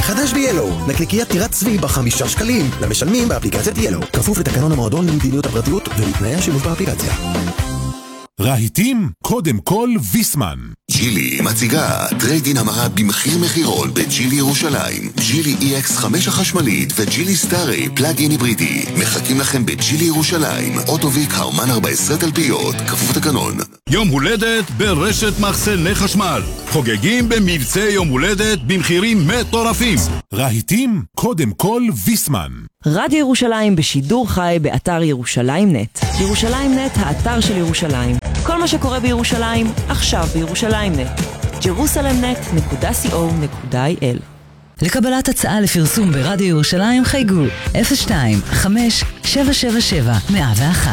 חדש ביאלו, נקניקיית טירת צבי ב5 שקלים, למשלמים באפליקציית יאלו. כפוף לתקנון המועדון למדיניות הפרטיות ולתנאי השימוש באפליקציה. רהיטים, קודם כל ויסמן. ג'ילי מציגה טרייד-אין המרה במחיר מחירון בג'ילי ירושלים. ג'ילי EX5 החשמלית וג'ילי סטארי פלאג-אין היברידי מחכים לכם בג'ילי ירושלים. אוטוביק הרמן 14 תלפיות, כפוף תקנון. יום הולדת ברשת מחסני חשמל. חוגגים במבצע יום הולדת במחירים מטורפים. רהיטים, קודם כל ויסמן. רדיו ירושלים בשידור חי באתר ירושלים נט. ירושלים נט, האתר של ירושלים. כל מה שקורה בירושלים, עכשיו בירושלים נט. jerusalemnet.co.il. לקבלת הצעה לפרסום ברדיו ירושלים חייגו 02-5-777-101.